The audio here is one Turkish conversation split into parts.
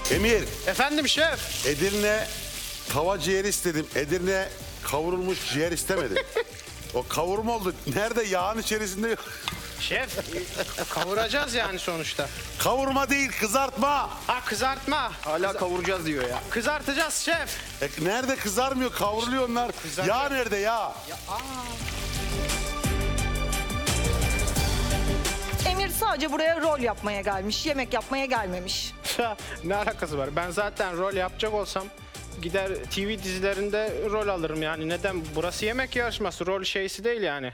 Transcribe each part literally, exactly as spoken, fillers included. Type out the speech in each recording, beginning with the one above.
Emir, Efendim şef. Edirne tava ciğer istedim. Edirne kavrulmuş ciğer istemedim. O kavurma oldu. Nerede? Yağın içerisinde yok. Şef kavuracağız yani sonuçta. Kavurma değil, kızartma. Ha kızartma. Hala kavuracağız diyor ya. Kızartacağız şef. E, nerede kızarmıyor, kavruluyor onlar. Kızarıyor. Yağ nerede yağ? Emir sadece buraya rol yapmaya gelmiş, yemek yapmaya gelmemiş. Ne alakası var? Ben zaten rol yapacak olsam gider T V dizilerinde rol alırım yani. Neden? Burası yemek yarışması. Rol şeysi değil yani.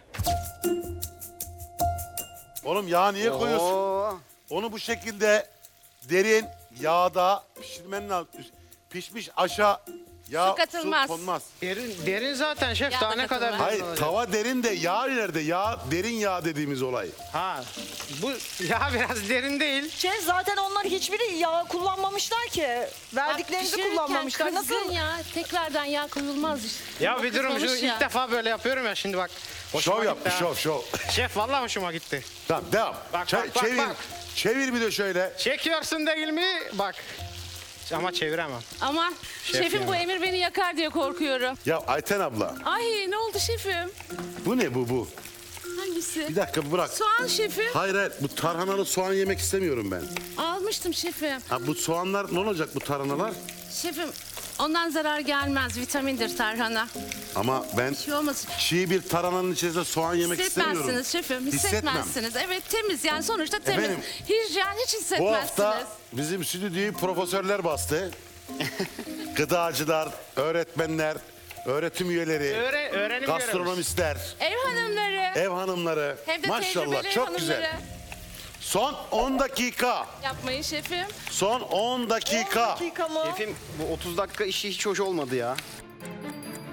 Oğlum yağ niye koyuyorsun? Oo. Onu bu şekilde derin yağda pişirmen lazım. Pişmiş aşağı yağ Su katılmaz. konmaz. Derin, derin zaten şef. Ya Daha da ne kadar katılmaz. derin Hayır, olacak? tava derin de yağ nerede? Yağ, derin yağ dediğimiz olay. Ha. Bu ya biraz derin değil. Şey zaten onlar hiçbiri yağ kullanmamışlar ki. Verdiklerinizi Pişirirken kullanmamışlar. kızgın Nasıl? ya? Tekrardan yağ koyulmaz işte. Ya O bir durum şu kızarmış ya. ilk defa böyle yapıyorum ya şimdi bak. Hoşuma Şov yapmış, gitti ha. şov, şov. Şef vallahi hoşuma gitti. Tamam, devam. Bak, Çe- bak, bak, çevir, bak. çevir bir de şöyle. Çekiyorsun değil mi? Bak. Ama çeviremem. Aman Şef şefim ya. bu Emir beni yakar diye korkuyorum. Ya Ayten abla, Ay ne oldu şefim? bu ne bu bu? Hangisi? Bir dakika bırak. Soğan şefim. Hayır hayır, bu tarhanalı soğan yemek istemiyorum ben. Almıştım şefim. Ha, bu soğanlar ne olacak bu tarhanalar? Şefim ondan zarar gelmez. Vitamindir tarhana. Ama ben Bir şey olmasın. çiğ bir tarhananın içerisinde soğan yemek istemiyorum. Hissetmezsiniz şefim. Hissetmem. Hissetmezsiniz. Evet temiz yani sonuçta temiz. Efendim, Hijyen hiç Bu hissetmezsiniz. hafta bizim stüdyoyu profesörler bastı. Gıdacılar, öğretmenler, öğretim üyeleri, Öğre, öğrenim görevlisi. gastronomistler, Ev hanımları. ev hanımları. Hem de Maşallah tecrübeli çok hanımları. güzel. Son on dakika. Yapmayın şefim. Son on dakika. Dakika mı? Şefim bu otuz dakika işi hiç hoş olmadı ya.